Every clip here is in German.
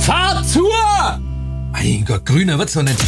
Fahrtour! Mein Gott, grüner wird's noch nicht.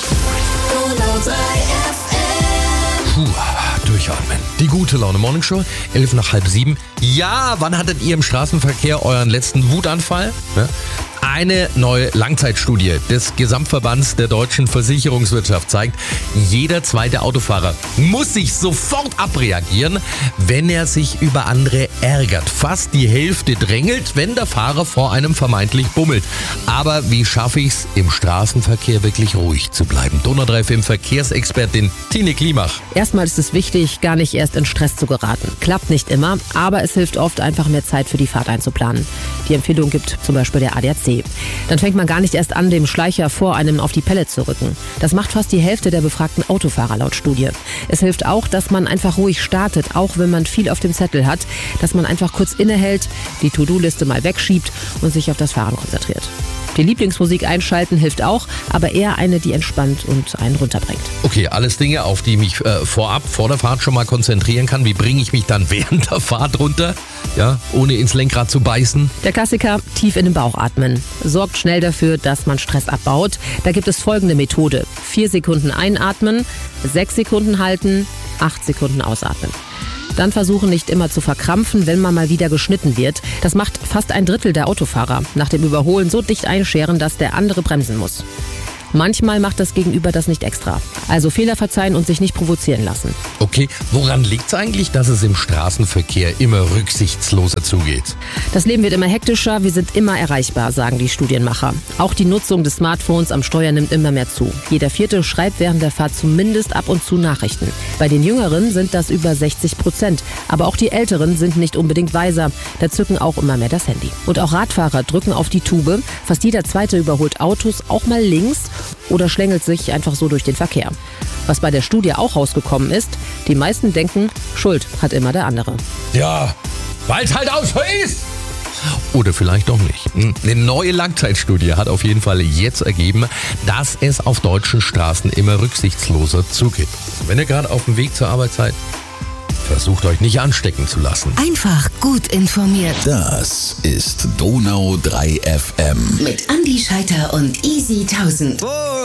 Puh, durchatmen. Die gute Laune Morning Show, 11 nach halb 7. Ja, wann hattet ihr im Straßenverkehr euren letzten Wutanfall? Ja? Eine neue Langzeitstudie des Gesamtverbands der deutschen Versicherungswirtschaft zeigt, jeder zweite Autofahrer muss sich sofort abreagieren, wenn er sich über andere ärgert. Fast die Hälfte drängelt, wenn der Fahrer vor einem vermeintlich bummelt. Aber wie schaffe ich es, im Straßenverkehr wirklich ruhig zu bleiben? Donau 3 FM Verkehrsexpertin Tine Klimach. Erstmal ist es wichtig, gar nicht erst in Stress zu geraten. Klappt nicht immer, aber es hilft oft, einfach mehr Zeit für die Fahrt einzuplanen. Die Empfehlung gibt zum Beispiel der ADAC. Dann fängt man gar nicht erst an, dem Schleicher vor einem auf die Pelle zu rücken. Das macht fast die Hälfte der befragten Autofahrer laut Studie. Es hilft auch, dass man einfach ruhig startet, auch wenn man viel auf dem Zettel hat, dass man einfach kurz innehält, die To-Do-Liste mal wegschiebt und sich auf das Fahren konzentriert. Die Lieblingsmusik einschalten hilft auch, aber eher eine, die entspannt und einen runterbringt. Okay, alles Dinge, auf die ich mich vor der Fahrt schon mal konzentrieren kann. Wie bringe ich mich dann während der Fahrt runter, ja, ohne ins Lenkrad zu beißen? Der Klassiker, tief in den Bauch atmen. Sorgt schnell dafür, dass man Stress abbaut. Da gibt es folgende Methode. 4 Sekunden einatmen, 6 Sekunden halten, 8 Sekunden ausatmen. Dann versuchen nicht immer zu verkrampfen, wenn man mal wieder geschnitten wird. Das macht fast ein Drittel der Autofahrer. Nach dem Überholen so dicht einscheren, dass der andere bremsen muss. Manchmal macht das Gegenüber das nicht extra. Also Fehler verzeihen und sich nicht provozieren lassen. Okay, woran liegt es eigentlich, dass es im Straßenverkehr immer rücksichtsloser zugeht? Das Leben wird immer hektischer, wir sind immer erreichbar, sagen die Studienmacher. Auch die Nutzung des Smartphones am Steuer nimmt immer mehr zu. Jeder Vierte schreibt während der Fahrt zumindest ab und zu Nachrichten. Bei den Jüngeren sind das über 60%. Aber auch die Älteren sind nicht unbedingt weiser. Da zücken auch immer mehr das Handy. Und auch Radfahrer drücken auf die Tube. Fast jeder Zweite überholt Autos auch mal links oder schlängelt sich einfach so durch den Verkehr. Was bei der Studie auch rausgekommen ist, die meisten denken, Schuld hat immer der andere. Ja, weil es halt auch so ist. Oder vielleicht doch nicht. Eine neue Langzeitstudie hat auf jeden Fall jetzt ergeben, dass es auf deutschen Straßen immer rücksichtsloser zugeht. Wenn ihr gerade auf dem Weg zur Arbeit seid, versucht euch nicht anstecken zu lassen. Einfach gut informiert. Das ist Donau 3 FM. Mit Andi Scheiter und Easy 1000.